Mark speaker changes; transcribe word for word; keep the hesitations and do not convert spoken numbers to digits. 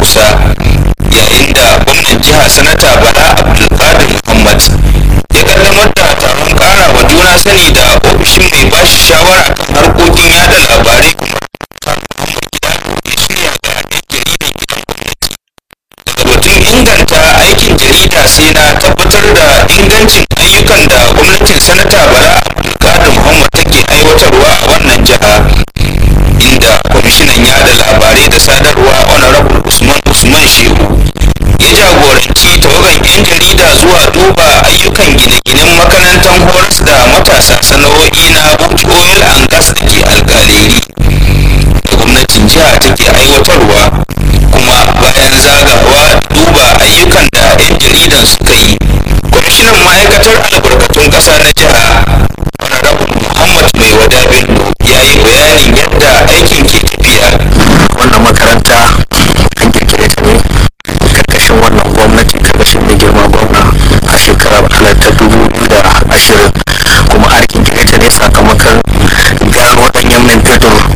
Speaker 1: Hausa, yayin da gwamnan jiha Sanata Bala Abdulkadir Muhammad ya kaddamar da taron ƙara wa juna sani da ofishin mai bashi shawara kan harkokin yada labarai kuma Muhammad Gidado ya shirya ga 'yan jaridan gidan gwamnati. Daga batun inganta aikin jarida sai na tabbatar da ingancin ayyukan da gwamnatin Sanata Bala Abdulkadir Muhammad take aiwatarwa a wannan jiha, inda kwamishinan yada labarai da sadarwa Honorable Usman Usman Shehu ya jagoranci tawagan 'yan jarida zuwa duba ayyukan gine-ginen makarantar horas da matasa sana'o'i na Bauchi Oil and Gas da ke Alƙaleri da gwamnatin jiha take aiwatarwa. Kuma bayan zagawa duba ayyukan da 'yan jaridan suka yi, kwamishinan ma'aikatar albarkatun ƙasa na jiha Honorable Muhammad Maiwada Bello ya yi bayanin yadda aikin ke tafiya.
Speaker 2: Wannan makaranta an kirkire ta ne karkashin wannan gwamnati karkashin mai girma gwamna a shekarar alif ta dubu biyu da ashirin